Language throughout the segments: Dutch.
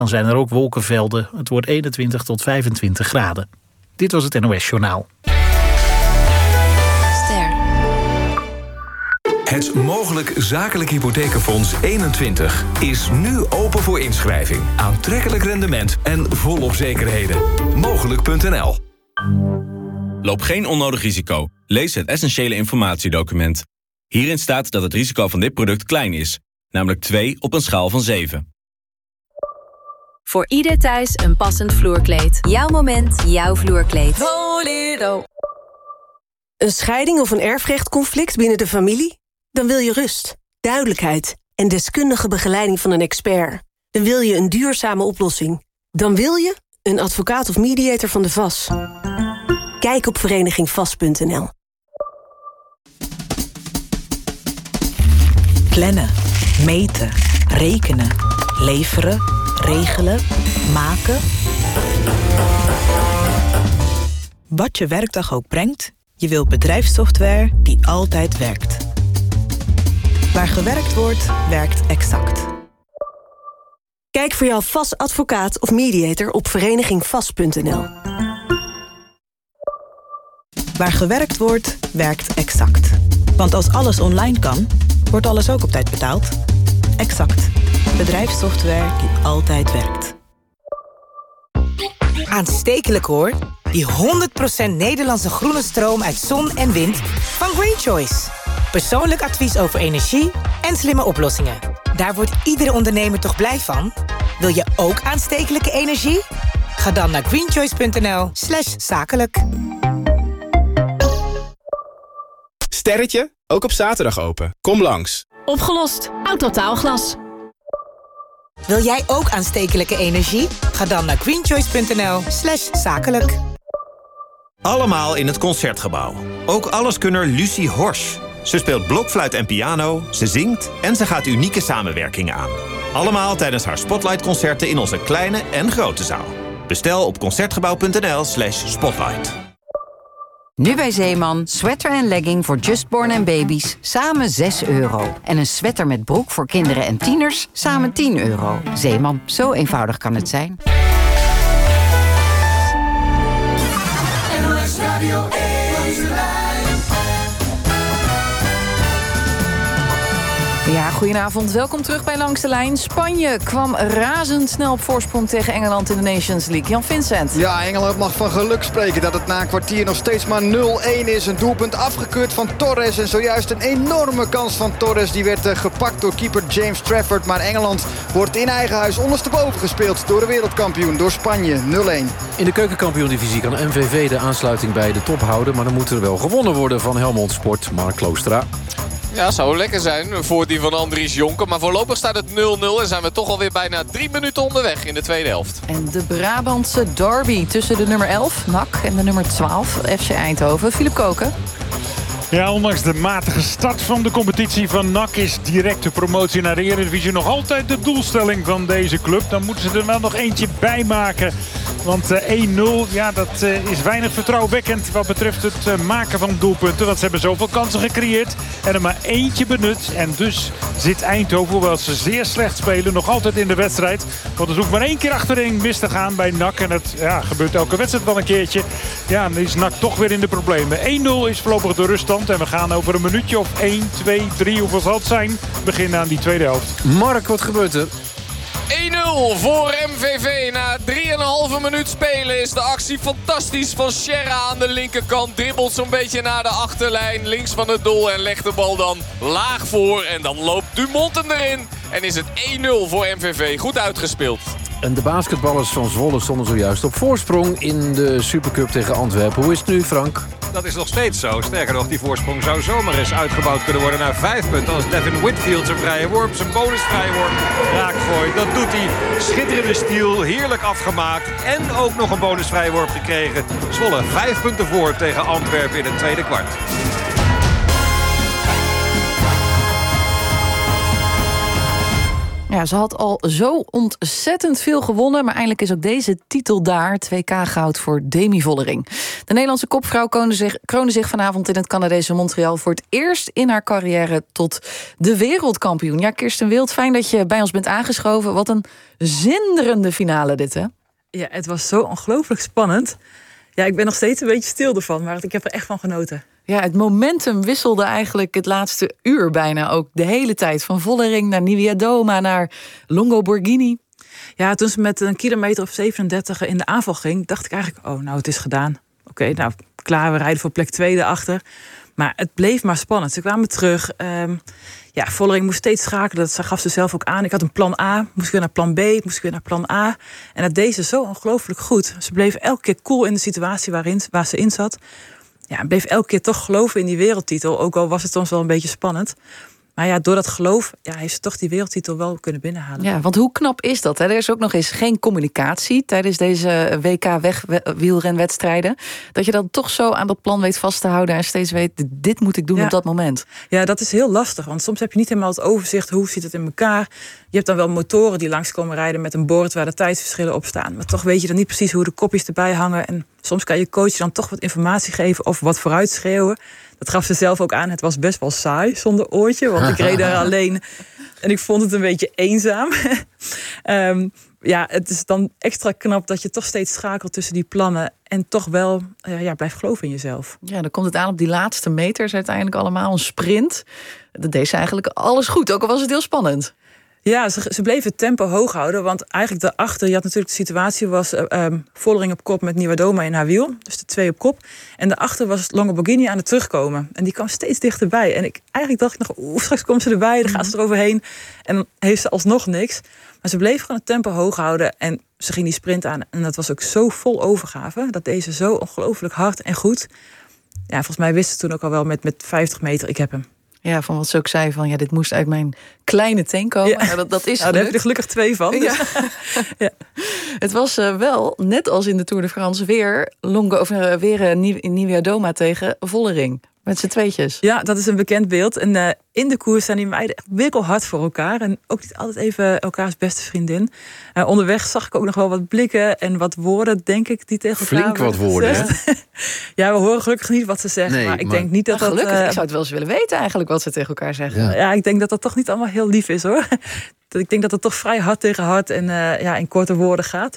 Dan zijn er ook wolkenvelden. Het wordt 21 tot 25 graden. Dit was het NOS Journaal. Het Mogelijk Zakelijk Hypothekenfonds 21 is nu open voor inschrijving. Aantrekkelijk rendement en volop zekerheden. Mogelijk.nl. Loop geen onnodig risico. Lees het essentiële informatiedocument. Hierin staat dat het risico van dit product klein is. Namelijk 2 op een schaal van 7. Voor ieder thuis een passend vloerkleed. Jouw moment, jouw vloerkleed. Bolero. Een scheiding of een erfrechtconflict binnen de familie? Dan wil je rust, duidelijkheid en deskundige begeleiding van een expert. Dan wil je een duurzame oplossing. Dan wil je een advocaat of mediator van de VAS. Kijk op verenigingvas.nl. Plannen, meten, rekenen, leveren, regelen, maken. Wat je werkdag ook brengt, je wilt bedrijfssoftware die altijd werkt. Waar gewerkt wordt, werkt Exact. Kijk voor jouw VAS advocaat of mediator op verenigingvas.nl. Waar gewerkt wordt, werkt Exact. Want als alles online kan, wordt alles ook op tijd betaald. Exact. Bedrijfssoftware die altijd werkt. Aanstekelijk hoor. Die 100% Nederlandse groene stroom uit zon en wind van Green Choice. Persoonlijk advies over energie en slimme oplossingen. Daar wordt iedere ondernemer toch blij van? Wil je ook aanstekelijke energie? Ga dan naar greenchoice.nl/zakelijk. Sterretje, ook op zaterdag open. Kom langs. Opgelost. Autotaalglas. Wil jij ook aanstekelijke energie? Ga dan naar greenchoice.nl/zakelijk. Allemaal in het Concertgebouw. Ook alleskunner Lucie Horsch. Ze speelt blokfluit en piano, ze zingt en ze gaat unieke samenwerkingen aan. Allemaal tijdens haar Spotlight-concerten in onze kleine en grote zaal. Bestel op concertgebouw.nl/spotlight. Nu bij Zeeman, sweater en legging voor Justborn en baby's, samen €6. En een sweater met broek voor kinderen en tieners, samen €10. Zeeman, zo eenvoudig kan het zijn. NOS Radio 1. Ja, goedenavond. Welkom terug bij Langs de Lijn. Spanje kwam razendsnel op voorsprong tegen Engeland in de Nations League. Jan Vincent. Ja, Engeland mag van geluk spreken dat het na een kwartier nog steeds maar 0-1 is. Een doelpunt afgekeurd van Torres. En zojuist een enorme kans van Torres. Die werd gepakt door keeper James Trafford. Maar Engeland wordt in eigen huis ondersteboven gespeeld door de wereldkampioen, door Spanje. 0-1. In de keukenkampioen-divisie kan MVV de aansluiting bij de top houden. Maar dan moet er wel gewonnen worden van Helmond Sport. Mark Kloostra. Ja, zou lekker zijn voor die van Andries Jonker. Maar voorlopig staat het 0-0 en zijn we toch alweer bijna 3 minuten onderweg in de tweede helft. En de Brabantse derby tussen de nummer 11, NAC, en de nummer 12, FC Eindhoven. Philip Koken. Ja, ondanks de matige start van de competitie van NAC is directe promotie naar de Eredivisie nog altijd de doelstelling van deze club. Dan moeten ze er wel nog eentje bij maken. Want 1-0, ja, dat is weinig vertrouwenwekkend wat betreft het maken van doelpunten. Want ze hebben zoveel kansen gecreëerd en er maar eentje benut. En dus zit Eindhoven, hoewel ze zeer slecht spelen, nog altijd in de wedstrijd. Want er hoeft maar 1 keer achterin mis te gaan bij NAC. En het gebeurt elke wedstrijd wel een keertje. Ja, dan is NAC toch weer in de problemen. 1-0 is voorlopig de ruststand. En we gaan over een minuutje of 1, 2, 3, hoeveel zal het zijn, beginnen aan die tweede helft. Mark, wat gebeurt er? 1-0 voor MVV. Na 3,5 minuut spelen is de actie fantastisch van Sierra aan de linkerkant. Dribbelt zo'n beetje naar de achterlijn, links van het doel en legt de bal dan laag voor. En dan loopt Dumont hem erin en is het 1-0 voor MVV. Goed uitgespeeld. En de basketballers van Zwolle stonden zojuist op voorsprong in de Supercup tegen Antwerpen. Hoe is het nu, Frank? Dat is nog steeds zo. Sterker nog, die voorsprong zou zomaar eens uitgebouwd kunnen worden naar 5 punten. Als Devin Whitfield zijn vrije worp, zijn bonusvrije worp raak gooit. Dat doet hij. Schitterende stiel, heerlijk afgemaakt. En ook nog een bonusvrije worp gekregen. Zwolle 5 punten voor tegen Antwerpen in het tweede kwart. Ja, ze had al zo ontzettend veel gewonnen, maar eindelijk is ook deze titel daar. 2K goud voor Demi Vollering. De Nederlandse kopvrouw kroonde zich vanavond in het Canadese Montreal voor het eerst in haar carrière tot de wereldkampioen. Ja, Kirsten Wild, fijn dat je bij ons bent aangeschoven. Wat een zinderende finale dit, hè? Ja, het was zo ongelooflijk spannend. Ja, ik ben nog steeds een beetje stil ervan, maar ik heb er echt van genoten. Ja, het momentum wisselde eigenlijk het laatste uur bijna ook de hele tijd. Van Vollering naar Niewiadoma naar Longo Borghini. Ja, toen ze met een kilometer of 37 in de aanval ging, dacht ik eigenlijk, het is gedaan. Oké, nou, klaar, we rijden voor plek 2 erachter. Maar het bleef maar spannend. Ze kwamen terug. Vollering moest steeds schakelen. Dat gaf ze zelf ook aan. Ik had een plan A, moest ik weer naar plan B, moest ik weer naar plan A. En dat deed ze zo ongelooflijk goed. Ze bleef elke keer cool in de situatie waar ze in zat. Ja, en bleef elke keer toch geloven in die wereldtitel. Ook al was het soms wel een beetje spannend. Maar ja, door dat geloof heeft ze toch die wereldtitel wel kunnen binnenhalen. Ja, want hoe knap is dat? Hè? Er is ook nog eens geen communicatie tijdens deze WK-wielrenwedstrijden. Dat je dan toch zo aan dat plan weet vast te houden en steeds weet, dit moet ik doen op dat moment. Ja, dat is heel lastig. Want soms heb je niet helemaal het overzicht. Hoe zit het in elkaar? Je hebt dan wel motoren die langs komen rijden met een bord waar de tijdsverschillen op staan. Maar toch weet je dan niet precies hoe de kopjes erbij hangen. En soms kan je coach dan toch wat informatie geven of wat vooruit schreeuwen. Dat gaf ze zelf ook aan. Het was best wel saai zonder oortje. Want ik reed daar alleen. En ik vond het een beetje eenzaam. Het is dan extra knap dat je toch steeds schakelt tussen die plannen. En toch wel blijft geloven in jezelf. Ja, dan komt het aan op die laatste meters uiteindelijk allemaal. Een sprint. Dat deed ze eigenlijk alles goed. Ook al was het heel spannend. Ja, ze bleven het tempo hoog houden. Want eigenlijk daarachter, je had natuurlijk de situatie, was Vollering op kop met Niewiadoma in haar wiel. Dus de 2 op kop. En daarachter was Longo Borghini aan het terugkomen. En die kwam steeds dichterbij. En eigenlijk dacht ik nog, straks komt ze erbij. Dan gaat ze eroverheen. En dan heeft ze alsnog niks. Maar ze bleef gewoon het tempo hoog houden. En ze ging die sprint aan. En dat was ook zo vol overgave. Dat deed ze zo ongelooflijk hard en goed. Ja, volgens mij wist ze toen ook al wel met 50 meter, ik heb hem. Ja, van wat ze ook zei van, dit moest uit mijn kleine teen komen. Ja. Nou, dat is daar heb je er gelukkig 2 van. Dus. Ja. Het was wel, net als in de Tour de France, weer Niewiadoma tegen Vollering. Met z'n tweetjes. Ja, dat is een bekend beeld. En in de koers zijn die meiden echt wikkelhard voor elkaar. En ook niet altijd even elkaars beste vriendin. Onderweg zag ik ook nog wel wat blikken en wat woorden, denk ik, die tegen elkaar flink wat woorden, hè? Ja, we horen gelukkig niet wat ze zeggen. Nee, maar ik denk niet dat dat... Gelukkig, ik zou het wel eens willen weten eigenlijk wat ze tegen elkaar zeggen. Ja, ik denk dat dat toch niet allemaal heel lief is, hoor. Ik denk dat het toch vrij hard tegen hard en in korte woorden gaat.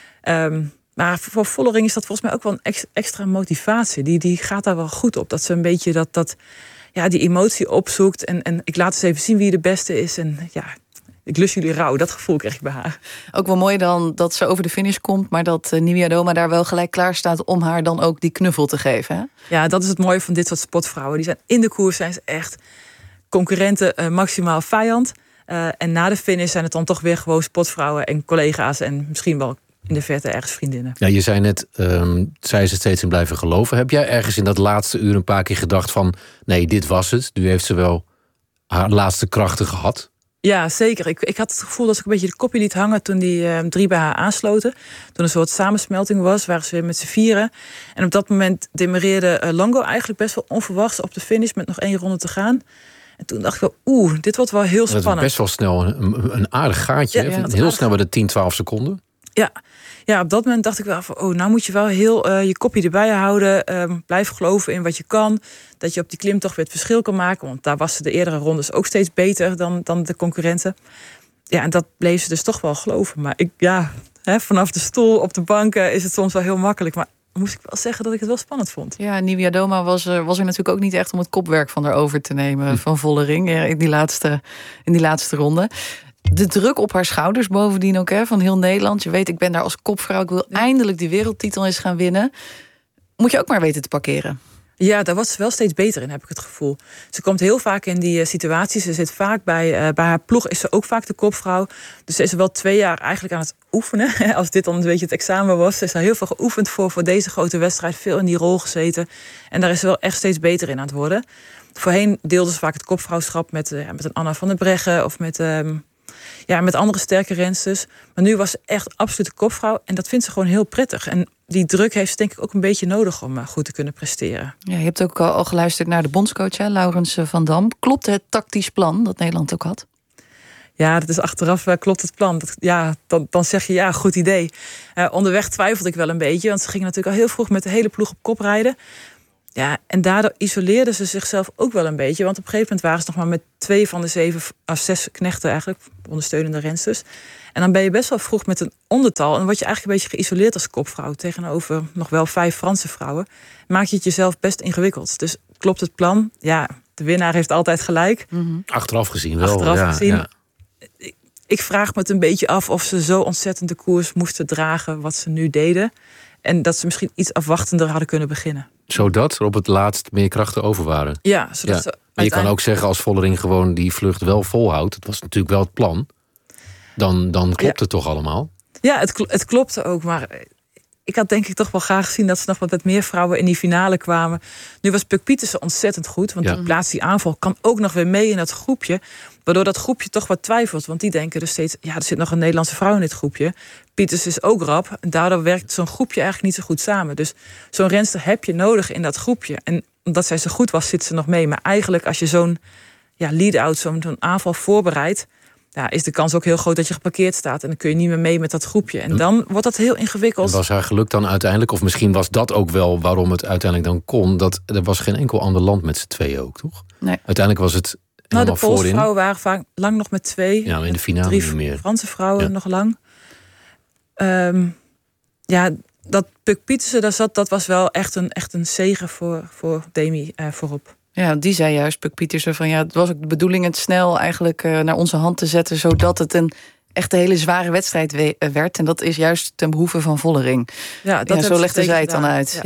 Maar voor Vollering is dat volgens mij ook wel een extra motivatie. Die gaat daar wel goed op. Dat ze een beetje die emotie opzoekt. En ik laat eens even zien wie de beste is. En ik lust jullie rouw. Dat gevoel krijg ik bij haar. Ook wel mooi dan dat ze over de finish komt. Maar dat Niewiadoma daar wel gelijk klaar staat om haar dan ook die knuffel te geven. Hè? Ja, dat is het mooie van dit soort sportvrouwen. Die zijn in de koers zijn ze echt concurrenten, maximaal vijand. En na de finish zijn het dan toch weer gewoon sportvrouwen en collega's. En misschien wel in de verte ergens vriendinnen. Ja, je zei net, zij is het steeds in blijven geloven. Heb jij ergens in dat laatste uur een paar keer gedacht van, nee, dit was het. Nu heeft ze wel haar laatste krachten gehad. Ja, zeker. Ik had het gevoel dat ze een beetje de kopje liet hangen toen die 3 bij haar aansloten. Toen een soort samensmelting was, waren ze weer met z'n 4. En op dat moment demareerde Longo eigenlijk best wel onverwachts op de finish met nog 1 ronde te gaan. En toen dacht ik wel, dit wordt wel heel spannend. Dat is best wel snel een aardig gaatje. Ja, heel snel bij de 10, 12 seconden. Ja, op dat moment dacht ik wel van, nou moet je wel heel je kopje erbij houden. Blijf geloven in wat je kan. Dat je op die klim toch weer het verschil kan maken. Want daar was ze de eerdere rondes ook steeds beter dan de concurrenten. Ja, en dat bleef ze dus toch wel geloven. Maar vanaf de stoel op de banken is het soms wel heel makkelijk. Maar moest ik wel zeggen dat ik het wel spannend vond. Ja, Niewiadoma was er natuurlijk ook niet echt om het kopwerk van haar over te nemen. Van Vollering in die laatste ronde. De druk op haar schouders bovendien ook, van heel Nederland. Je weet, ik ben daar als kopvrouw. Ik wil eindelijk die wereldtitel eens gaan winnen. Moet je ook maar weten te parkeren. Ja, daar wordt ze wel steeds beter in, heb ik het gevoel. Ze komt heel vaak in die situaties. Ze zit vaak bij haar ploeg, is ze ook vaak de kopvrouw. Dus ze is wel 2 jaar eigenlijk aan het oefenen. Als dit dan een beetje het examen was. Ze is daar heel veel geoefend voor deze grote wedstrijd. Veel in die rol gezeten. En daar is ze wel echt steeds beter in aan het worden. Voorheen deelde ze vaak het kopvrouwschap met een Anna van der Breggen of met andere sterke rensters. Maar nu was ze echt absoluut de kopvrouw. En dat vindt ze gewoon heel prettig. En die druk heeft ze denk ik ook een beetje nodig om goed te kunnen presteren. Ja, je hebt ook al geluisterd naar de bondscoach, Laurens van Dam. Klopt het tactisch plan dat Nederland ook had? Ja, dat is achteraf klopt het plan. Dan zeg je goed idee. Onderweg twijfelde ik wel een beetje. Want ze gingen natuurlijk al heel vroeg met de hele ploeg op kop rijden. Ja, en daardoor isoleerden ze zichzelf ook wel een beetje. Want op een gegeven moment waren ze nog maar met 2 van de 6 knechten eigenlijk. Ondersteunende rensters. En dan ben je best wel vroeg met een ondertal. En dan word je eigenlijk een beetje geïsoleerd als kopvrouw. Tegenover nog wel 5 Franse vrouwen. Maak je het jezelf best ingewikkeld. Dus klopt het plan? Ja, de winnaar heeft altijd gelijk. Mm-hmm. Achteraf gezien wel. Achteraf gezien. Ja. Ik vraag me het een beetje af of ze zo ontzettend de koers moesten dragen wat ze nu deden. En dat ze misschien iets afwachtender hadden kunnen beginnen. Zodat er op het laatst meer krachten over waren. Ja, zodat ze maar je kan ook zeggen als Vollering gewoon die vlucht wel volhoudt. Het was natuurlijk wel het plan. Dan klopt het toch allemaal? Ja, het klopte ook. Maar ik had denk ik toch wel graag gezien dat ze nog wat met meer vrouwen in die finale kwamen. Nu was Puck Pietersen ontzettend goed. Want die plaats die aanval kan ook nog weer mee in dat groepje. Waardoor dat groepje toch wat twijfelt. Want die denken dus steeds, er zit nog een Nederlandse vrouw in dit groepje. Pietersen is ook rap. En daardoor werkt zo'n groepje eigenlijk niet zo goed samen. Dus zo'n renster heb je nodig in dat groepje. En omdat zij zo goed was, zit ze nog mee. Maar eigenlijk als je zo'n lead-out, zo'n aanval voorbereidt, is de kans ook heel groot dat je geparkeerd staat. En dan kun je niet meer mee met dat groepie. En dan wordt dat heel ingewikkeld. En was haar geluk dan uiteindelijk, of misschien was dat ook wel waarom het uiteindelijk dan kon, dat er was geen enkel ander land met z'n tweeën ook, toch? Nee. Uiteindelijk was het de Poolse vrouwen waren vaak lang nog met 2. Ja, maar in de finale 3 niet meer. Franse vrouwen nog lang. Dat Puck Pietersen, dat was wel echt een zege voor Demi voorop. Ja, die zei juist, Puck Pietersen, van het was ook de bedoeling het snel eigenlijk naar onze hand te zetten, zodat het een echt een hele zware wedstrijd werd. En dat is juist ten behoeve van Vollering. Zo legde zij het dan uit.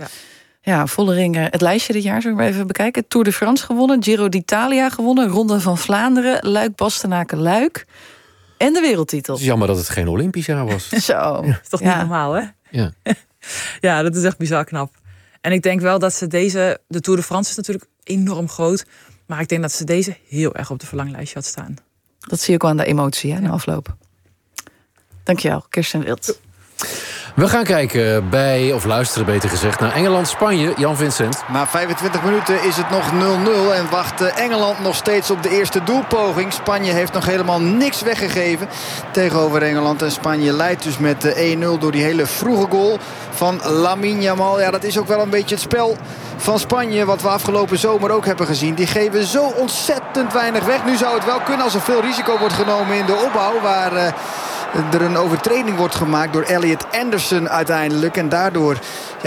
Ja, Vollering, het lijstje dit jaar, zullen we even bekijken. Tour de France gewonnen, Giro d'Italia gewonnen, Ronde van Vlaanderen, Luik-Bastenaken-Luik en de wereldtitel. Het is jammer dat het geen Olympisch jaar was. Zo, dat is toch niet normaal, hè? Ja. Ja, dat is echt bizar knap. En ik denk wel dat ze de Tour de France is natuurlijk enorm groot. Maar ik denk dat ze deze heel erg op de verlanglijstje had staan. Dat zie je ook aan de emotie, na afloop. Dankjewel, Kirsten Wild. We gaan kijken of luisteren beter gezegd, naar Engeland-Spanje. Jan Vincent. Na 25 minuten is het nog 0-0 en wacht Engeland nog steeds op de eerste doelpoging. Spanje heeft nog helemaal niks weggegeven tegenover Engeland. En Spanje leidt dus met 1-0 door die hele vroege goal van Lamine Yamal. Ja, dat is ook wel een beetje het spel van Spanje, wat we afgelopen zomer ook hebben gezien. Die geven zo ontzettend weinig weg. Nu zou het wel kunnen als er veel risico wordt genomen in de opbouw, waar er een overtreding wordt gemaakt door Elliot Anderson uiteindelijk. En daardoor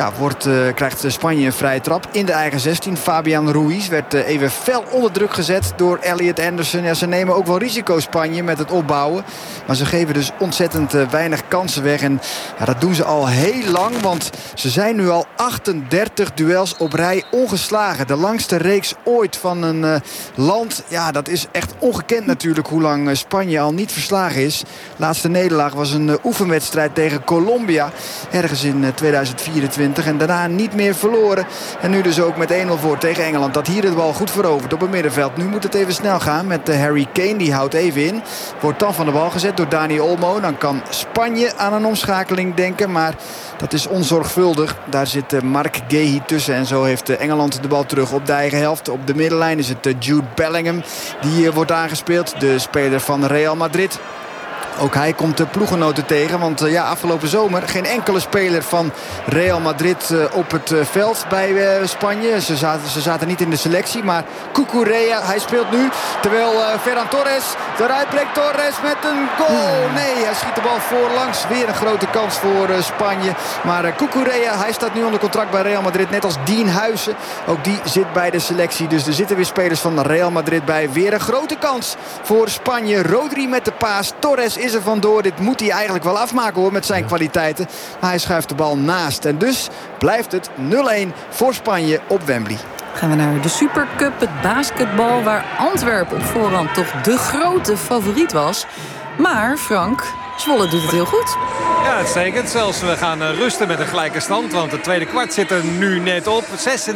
krijgt Spanje een vrije trap in de eigen 16. Fabian Ruiz werd even fel onder druk gezet door Elliot Anderson. Ja, ze nemen ook wel risico, Spanje, met het opbouwen. Maar ze geven dus ontzettend weinig kansen weg. En dat doen ze al heel lang, want ze zijn nu al 38 duels op rij ongeslagen. De langste reeks ooit van een land. Ja, dat is echt ongekend natuurlijk hoe lang Spanje al niet verslagen is. Laatste nederlaag was een oefenwedstrijd tegen Colombia. Ergens in 2024. En daarna niet meer verloren. En nu dus ook met 1-0 voor tegen Engeland. Dat hier de bal goed verovert op het middenveld. Nu moet het even snel gaan met Harry Kane. Die houdt even in. Wordt dan van de bal gezet door Dani Olmo. Dan kan Spanje aan een omschakeling denken. Maar dat is onzorgvuldig. Daar zit Mark Guehi tussen. En zo heeft Engeland de bal terug op de eigen helft. Op de middenlijn is het Jude Bellingham. Die wordt aangespeeld. De speler van Real Madrid. Ook hij komt de ploeggenoten tegen. Want afgelopen zomer geen enkele speler van Real Madrid op het veld bij Spanje. Ze zaten niet in de selectie. Maar Cucurella, hij speelt nu. Terwijl Ferran Torres, daaruit breekt Torres met een goal. Nee, hij schiet de bal voorlangs. Weer een grote kans voor Spanje. Maar Cucurella, hij staat nu onder contract bij Real Madrid. Net als Dien Huijsen. Ook die zit bij de selectie. Dus er zitten weer spelers van Real Madrid bij. Weer een grote kans voor Spanje. Rodri met de paas. Torres is er vandoor. Dit moet hij eigenlijk wel afmaken hoor met zijn kwaliteiten. Maar hij schuift de bal naast. En dus blijft het 0-1 voor Spanje op Wembley. Gaan we naar de Supercup, het basketbal, waar Antwerpen op voorhand toch de grote favoriet was. Maar Frank, Zwolle doet het heel goed. Ja, uitstekend. Zelfs we gaan rusten met een gelijke stand. Want het tweede kwart zit er nu net op.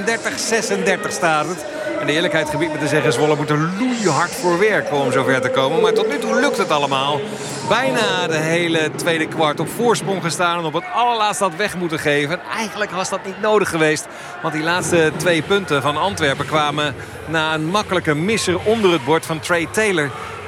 36-36 staat het. En de eerlijkheid gebied me te zeggen, Zwolle moet er loeihard voor werken om zover te komen. Maar tot nu toe lukt het allemaal. Bijna de hele tweede kwart op voorsprong gestaan en op het allerlaatste had weg moeten geven. En eigenlijk was dat niet nodig geweest. Want die laatste 2 punten van Antwerpen kwamen na een makkelijke misser onder het bord van Trey Taylor.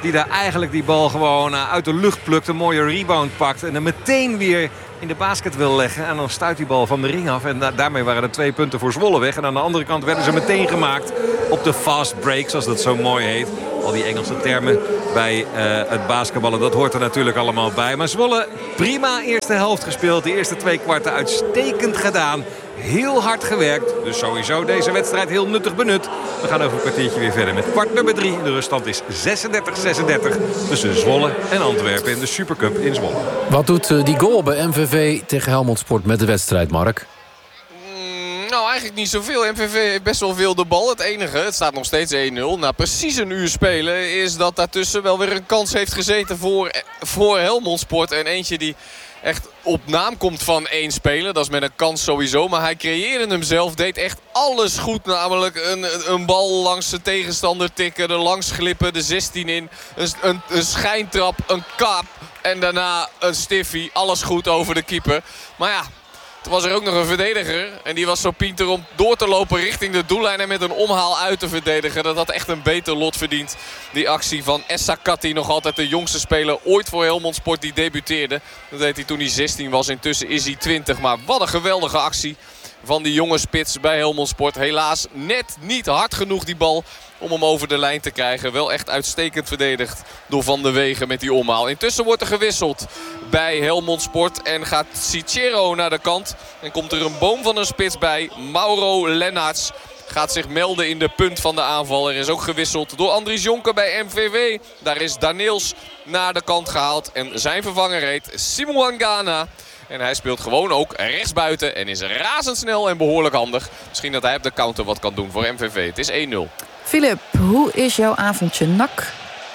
Die daar eigenlijk die bal gewoon uit de lucht plukt. Een mooie rebound pakt. En dan meteen weer in de basket wil leggen. En dan stuit die bal van de ring af. En daarmee waren er 2 punten voor Zwolle weg. En aan de andere kant werden ze meteen gemaakt op de fast break. Zoals dat zo mooi heet. Al die Engelse termen bij het basketballen. Dat hoort er natuurlijk allemaal bij. Maar Zwolle prima eerste helft gespeeld. De eerste 2 kwarten uitstekend gedaan. Heel hard gewerkt. Dus sowieso deze wedstrijd heel nuttig benut. We gaan over een kwartiertje weer verder met kwart nummer 3. De ruststand is 36-36 tussen Zwolle en Antwerpen in de Supercup in Zwolle. Wat doet die goal bij MVV tegen Helmond Sport met de wedstrijd, Mark? Nou, eigenlijk niet zoveel. MVV heeft best wel veel de bal. Het enige, het staat nog steeds 1-0. Na precies een uur spelen is dat daartussen wel weer een kans heeft gezeten voor Helmond Sport. En eentje die echt op naam komt van 1 speler. Dat is met een kans sowieso. Maar hij creëerde hem zelf. Deed echt alles goed. Namelijk een bal langs de tegenstander tikken. Er langs glippen. De 16 in. Een schijntrap. Een kaap. En daarna een stiffie. Alles goed over de keeper. Maar ja, toen was er ook nog een verdediger. En die was zo pinter om door te lopen richting de doellijn. En met een omhaal uit te verdedigen. Dat had echt een beter lot verdiend. Die actie van Essa Katti. Nog altijd de jongste speler ooit voor Helmond Sport die debuteerde. Dat deed hij toen hij 16 was. Intussen is hij 20. Maar wat een geweldige actie van die jonge spits bij Helmond Sport. Helaas net niet hard genoeg die bal om hem over de lijn te krijgen. Wel echt uitstekend verdedigd door Van der Wegen met die omhaal. Intussen wordt er gewisseld bij Helmond Sport. En gaat Cicero naar de kant. En komt er een boom van een spits bij. Mauro Lennarts gaat zich melden in de punt van de aanval. Er is ook gewisseld door Andries Jonker bij MVV. Daar is Daniels naar de kant gehaald. En zijn vervanger heet Simon Ngana. En hij speelt gewoon ook rechtsbuiten en is razendsnel en behoorlijk handig. Misschien dat hij op de counter wat kan doen voor MVV. Het is 1-0. Filip, hoe is jouw avondje NAC?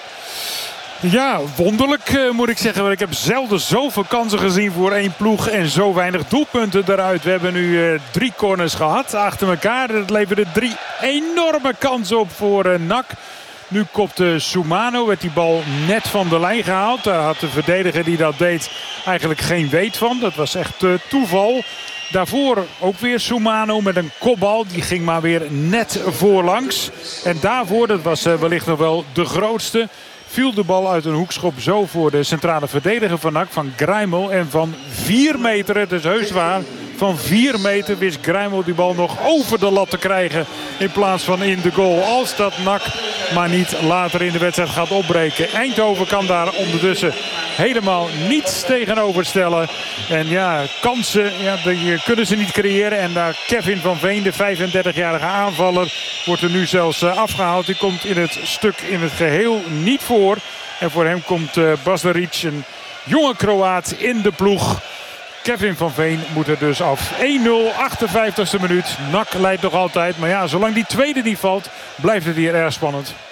Ja, wonderlijk moet ik zeggen. Want ik heb zelden zoveel kansen gezien voor 1 ploeg en zo weinig doelpunten eruit. We hebben nu 3 corners gehad achter elkaar. Dat leverde 3 enorme kansen op voor NAC. Nu kopte Soumano, werd die bal net van de lijn gehaald. Daar had de verdediger die dat deed eigenlijk geen weet van. Dat was echt toeval. Daarvoor ook weer Soumano met een kopbal. Die ging maar weer net voorlangs. En daarvoor, dat was wellicht nog wel de grootste, viel de bal uit een hoekschop zo voor de centrale verdediger van NAC, van Grijmel. En van 4 meter, het is heus waar, van 4 meter wist Grijmel die bal nog over de lat te krijgen in plaats van in de goal. Als dat NAC maar niet later in de wedstrijd gaat opbreken. Eindhoven kan daar ondertussen helemaal niets tegenover stellen. En ja, kansen die kunnen ze niet creëren. En daar Kevin van Veen, de 35-jarige aanvaller, wordt er nu zelfs afgehaald. Die komt in het stuk in het geheel niet voor. En voor hem komt Basdaric, een jonge Kroaat, in de ploeg. Kevin van Veen moet er dus af. 1-0, 58e minuut. NAC leidt nog altijd. Maar ja, zolang die tweede niet valt, blijft het hier erg spannend.